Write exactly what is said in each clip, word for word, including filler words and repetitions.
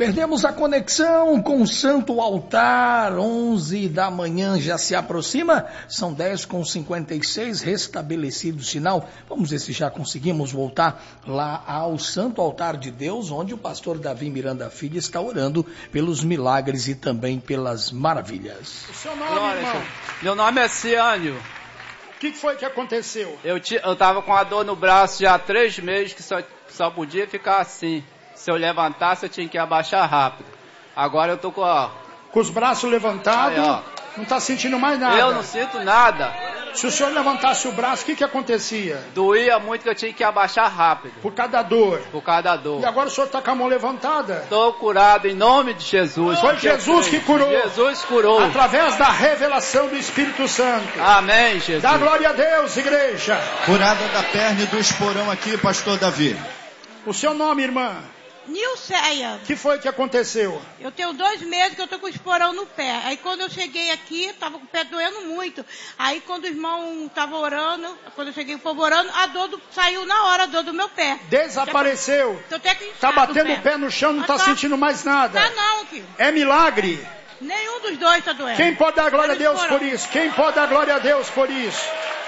Perdemos a conexão com o Santo Altar, onze da manhã já se aproxima, são dez com cinquenta e seis, restabelecido o sinal. Vamos ver se já conseguimos voltar lá ao Santo Altar de Deus, onde o pastor Davi Miranda Filho está orando pelos milagres e também pelas maravilhas. O seu nome, Glória, irmão? Meu nome é Ciânio. O que foi que aconteceu? Eu, ti, eu tava com a dor no braço já há três meses, que só, só podia ficar assim. Se eu levantasse, eu tinha que abaixar rápido. Agora eu tô com, ó... Com os braços levantados, Aí, ó. Não está sentindo mais nada. Eu não sinto nada. Se o senhor levantasse o braço, o que que acontecia? Doía muito que eu tinha que abaixar rápido. Por causa da dor. Por causa da dor. E agora o senhor está com a mão levantada? Estou curado em nome de Jesus. Foi Jesus que curou. Jesus curou. Através da revelação do Espírito Santo. Amém, Jesus. Dá glória a Deus, igreja. Curada da perna e do esporão aqui, pastor Davi. O seu nome, irmã? Nilceia. O que foi que aconteceu? Eu tenho dois meses que eu tô com esporão no pé. Aí quando eu cheguei aqui, tava com o pé doendo muito. Aí quando o irmão tava orando, quando eu cheguei o povo orando, a dor do, saiu na hora, a dor do meu pé. Desapareceu. Tô até que Tá batendo o pé no chão, não ah, tá, tá sentindo mais nada. Tá não, filho. É milagre. Nenhum dos dois tá doendo. Quem pode dar glória a Deus esporão. por isso? Quem pode dar glória a Deus por isso?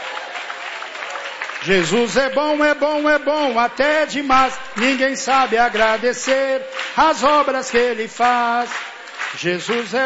Jesus é bom, é bom, é bom, até demais. Ninguém sabe agradecer as obras que Ele faz. Jesus é